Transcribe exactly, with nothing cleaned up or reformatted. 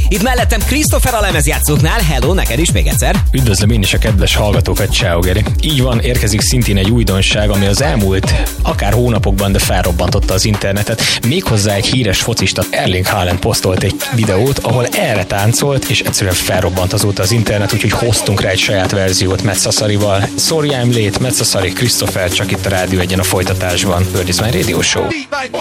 Itt mellettem Christopher a lemezjátszóknál. Hello, neked is még egyszer. Üdvözlöm én is a kedves hallgatókat, ciao Geri. Így van, érkezik szintén egy újdonság, ami az elmúlt akár hónapokban, de felrobbantotta az internetet. Méghozzá egy híres focista, Erling Haaland posztolt egy videót, ahol erre táncolt, és egyszerűen felrobbant azóta az internet, úgyhogy hoztunk rá egy saját verziót Metszaszarival. Sorry I'm late, Metszaszari, Christopher, csak itt a Rádió Egyen a folytatásban. Bird is my Radio Show.